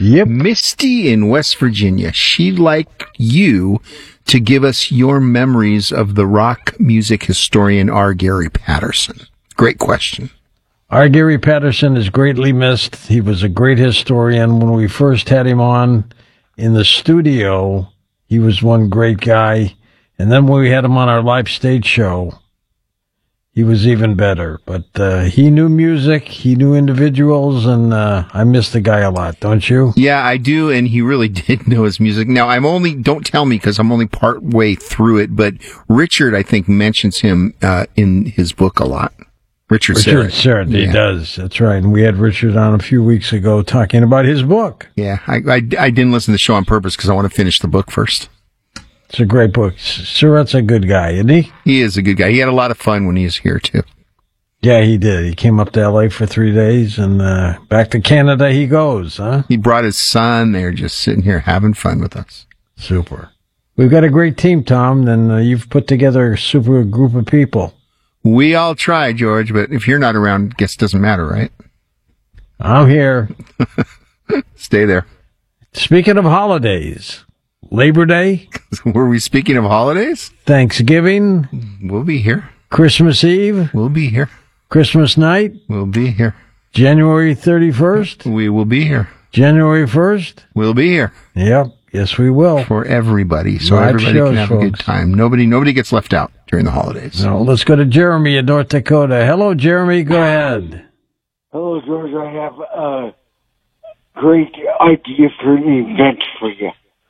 Yep. Misty in West Virginia. She'd like you to give us your memories of the rock music historian R. Gary Patterson. Great question. R. Gary Patterson is greatly missed. He was a great historian. When we first had him on in the studio, he was one great guy. And then when we had him on our live stage show, he was even better. But he knew music, he knew individuals, and I miss the guy a lot, don't you? Yeah, I do, and he really did know his music. Now, don't tell me because I'm only part way through it, but Richard, I think, mentions him in his book a lot. Richard Serrett. He does. That's right. And we had Richard on a few weeks ago talking about his book. Yeah, I didn't listen to the show on purpose because I want to finish the book first. It's a great book. Serrett's a good guy, isn't he? He is a good guy. He had a lot of fun when he was here, too. Yeah, he did. He came up to L.A. for 3 days, and back to Canada he goes, huh? He brought his son. They're just sitting here having fun with us. Super. We've got a great team, Tom, and you've put together a super group of people. We all try, George, but if you're not around, guess it doesn't matter, right? I'm here. Stay there. Speaking of holidays, Labor Day. Were we speaking of holidays? Thanksgiving. We'll be here. Christmas Eve. We'll be here. Christmas night. We'll be here. January 31st. We will be here. January 1st. We'll be here. Yep. Yes, we will. For everybody. So Live everybody shows, can have folks. a good time. Nobody gets left out during the holidays. No, let's go to Jeremy in North Dakota. Hello, Jeremy. Go ahead. Hello, George. I have a great idea for an event for you.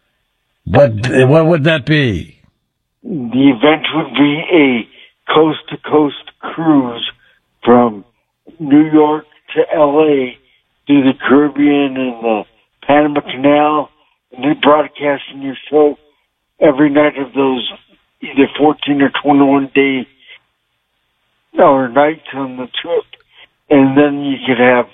What would that be? The event would be a coast-to-coast cruise from New York to L.A. through the Caribbean and the Panama Canal, and then broadcasting your show every night of those either 14 or 21 day or nights on the trip. And then you could have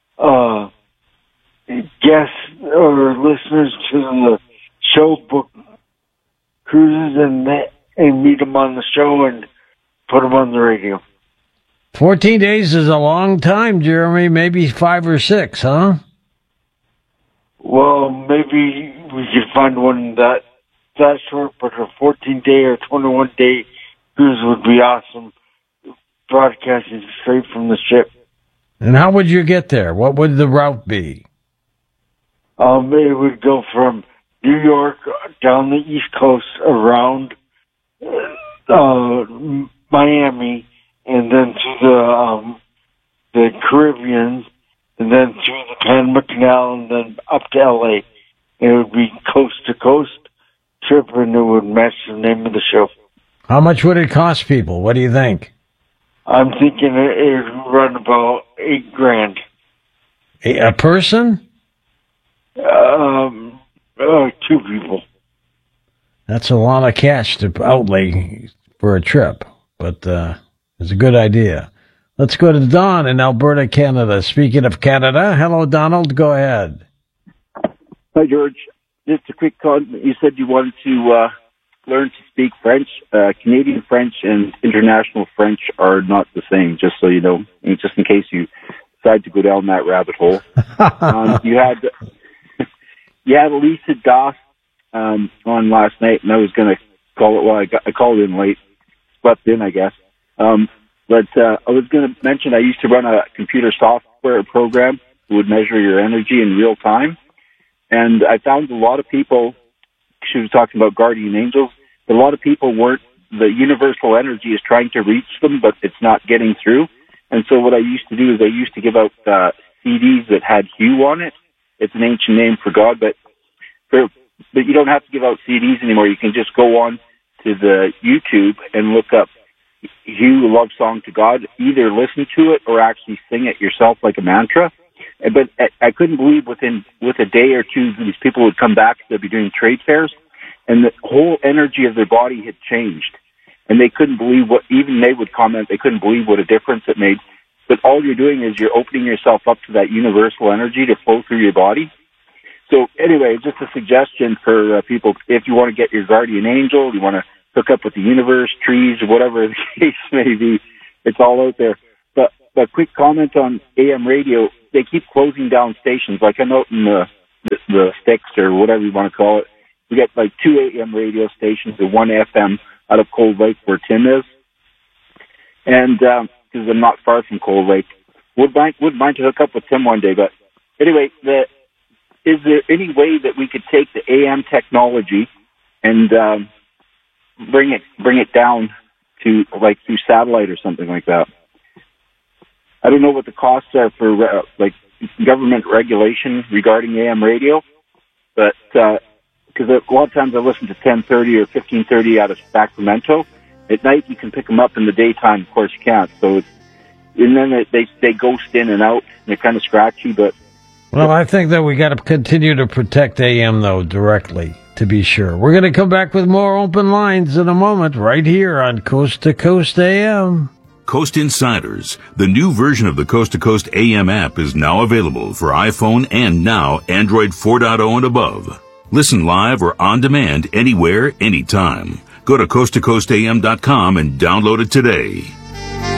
guests or listeners to the show book cruises and meet them on the show and put them on the radio. 14 days is a long time, Jeremy. Maybe 5 or 6, huh? Well, maybe we could find one that short, but a 14-day or 21-day cruise would be awesome. Broadcasting straight from the ship. And how would you get there? What would the route be? It would go from New York down the East Coast around Miami, and then to the Caribbean, and then through the Panama Canal, and then up to L.A. It would be coast-to-coast trip, and it would match the name of the show. How much would it cost people? What do you think? I'm thinking it would run about $8,000. A person? 2 people. That's a lot of cash to outlay for a trip, but it's a good idea. Let's go to Don in Alberta, Canada. Speaking of Canada, hello, Donald. Go ahead. Hi, George. Just a quick call. You said you wanted to learn to speak French. Canadian French and international French are not the same, just so you know, just in case you decide to go down that rabbit hole. You had Lisa Doss on last night, and I was going to call it. Well, I called in late, slept in, I guess. But I was going to mention I used to run a computer software program that would measure your energy in real time. And I found a lot of people, she was talking about guardian angels, but a lot of people the universal energy is trying to reach them, but it's not getting through. And so what I used to do is I used to give out CDs that had Hue on it. It's an ancient name for God, but you don't have to give out CDs anymore. You can just go on to the YouTube and look up Hue Love Song to God. Either listen to it or actually sing it yourself like a mantra. But I couldn't believe with a day or two, these people would come back. They'd be doing trade fairs, and the whole energy of their body had changed. And they couldn't believe even they would comment, they couldn't believe what a difference it made. But all you're doing is you're opening yourself up to that universal energy to flow through your body. So anyway, just a suggestion for people, if you want to get your guardian angel, you want to hook up with the universe, trees, or whatever the case may be, it's all out there. But a quick comment on AM radio, they keep closing down stations. Like I'm out in the the sticks or whatever you want to call it. We got like 2 AM radio stations and 1 FM out of Cold Lake where Tim is. And, because I'm not far from Cold Lake. Would mind to hook up with Tim one day, but anyway, is there any way that we could take the AM technology and bring it down to like through satellite or something like that? I don't know what the costs are for like government regulation regarding AM radio, but because a lot of times I listen to 1030 or 1530 out of Sacramento. At night you can pick them up, in the daytime, of course, you can't. So, and then they ghost in and out. And they're kind of scratchy, but. Well, I think that we got to continue to protect AM, though, directly, to be sure. We're going to come back with more open lines in a moment, right here on Coast to Coast AM. Coast Insiders, the new version of the Coast to Coast AM app, is now available for iPhone and now Android 4.0 and above. Listen live or on demand anywhere, anytime. Go to coasttocoastam.com and download it today.